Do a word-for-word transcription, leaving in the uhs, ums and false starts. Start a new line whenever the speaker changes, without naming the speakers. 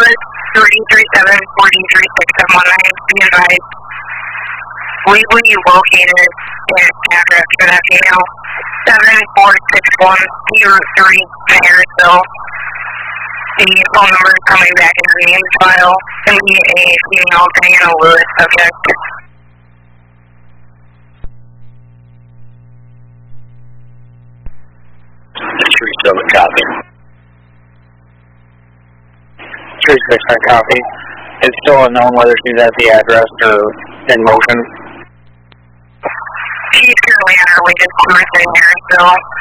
Louis, three three seven four D three six seven one nine, be advised. We will be located in address for that female, seven four six one zero three Marysville. The phone number is coming back in our names file. It's going to be a female Diana Lewis subject.
three seven copy.
three six nine copy. It's still unknown whether she's at the address or in motion.
She's currently on her way to Cleveland, Marysville.